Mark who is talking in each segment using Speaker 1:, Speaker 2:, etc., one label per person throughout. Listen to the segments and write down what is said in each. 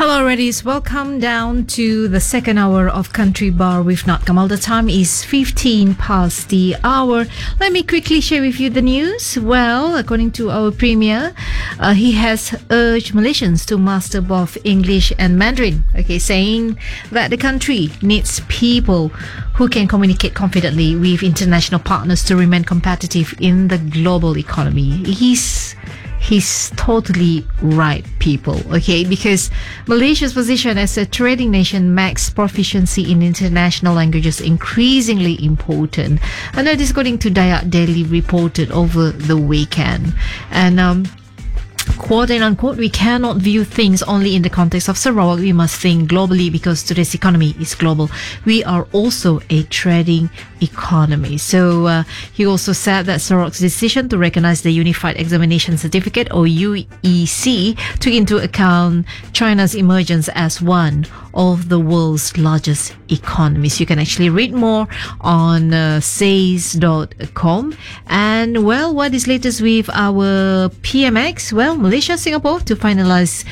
Speaker 1: Hello, Reddies. Welcome down to the second hour of Country Bar with Not Kamal. The time is 15 past the hour. Let me quickly share with you the news. Well, according to our Premier, he has urged Malaysians to master both English and Mandarin. Okay, saying that the country needs people who can communicate confidently with international partners to remain competitive in the global economy. He's totally right, people, okay? Because Malaysia's position as a trading nation makes proficiency in international languages increasingly important. And that is according to Dayak Daily reported over the weekend. And quote and unquote, we cannot view things only in the context of Sarawak. We must think globally because today's economy is global. We are also a trading economy. So he also said that Sarawak's decision to recognize the Unified Examination Certificate, or UEC, took into account China's emergence as one of the world's largest economies. You can actually read more on says.com. And well, what is latest with our PMX? Well, Malaysia, Singapore to finalize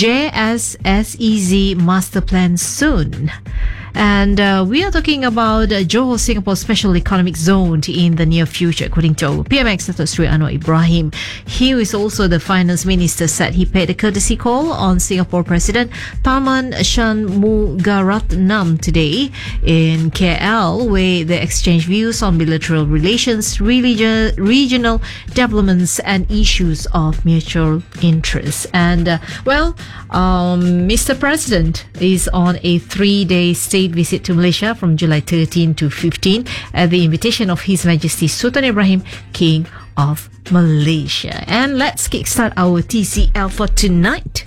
Speaker 1: JSSEZ master plan soon. And we are talking about Johor Singapore Special Economic Zone in the near future, according to our PMX, Dato' Sri Anwar Ibrahim. He is also the finance minister, said he paid a courtesy call on Singapore President Tharman Shanmugaratnam today in KL, where they exchanged views on bilateral relations, regional developments, and issues of mutual interest. And Mr. President is on a 3-day state visit to Malaysia from July 13 to 15 at the invitation of His Majesty Sultan Ibrahim, King of Malaysia. And let's kickstart our TCL for tonight.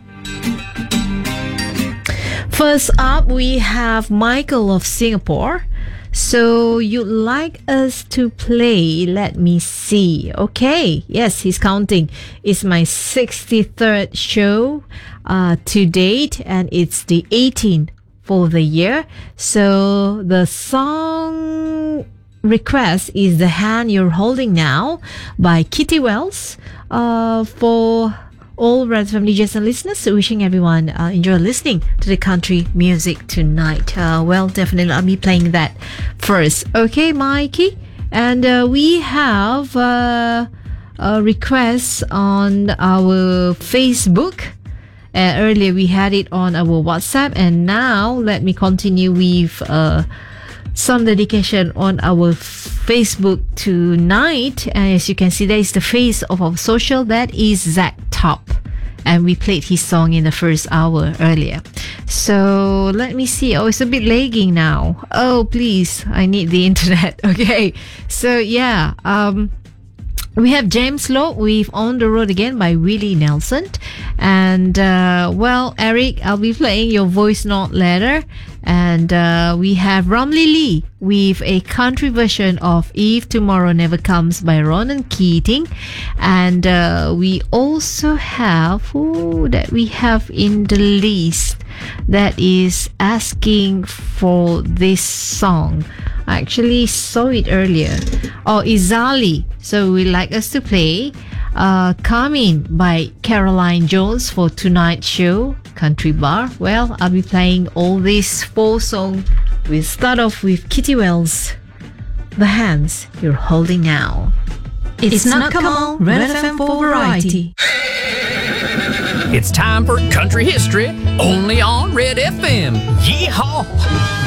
Speaker 1: First up, we have Michael of Singapore. So you'd like us to play, let me see. Okay, yes, he's counting. It's my 63rd show to date, and it's the 18th for the year. So the song request is The Hand You're Holding Now by Kitty Wells. For all Red Family Jason listeners, wishing everyone enjoy listening to the country music tonight. Well, definitely I'll be playing that first. Okay, Mikey? And we have a request on our Facebook. Earlier we had it on our WhatsApp, and now let me continue with some dedication on our Facebook tonight. And as you can see, there is the face of our social, that is Zach Top, and we played his song in the first hour earlier. So let me see. Oh, it's a bit lagging now. Oh, please, I need the internet. Okay, so yeah, we have James Lowe with On the Road Again by Willie Nelson. And well, Eric, I'll be playing your voice note later. And we have Ramlee Lee with a country version of If Tomorrow Never Comes by Ronan Keating. And we also have, who that we have in the list that is asking for this song. I actually saw it earlier. Oh, Izali. So we'd like us to play Come In by Caroline Jones for tonight's show, Country Bar. Well, I'll be playing all these 4 songs. We'll start off with Kitty Wells, The Hands You're Holding Now.
Speaker 2: It's not Kamal, Red FM for variety.
Speaker 3: It's time for country history, only on Red FM. Yeehaw!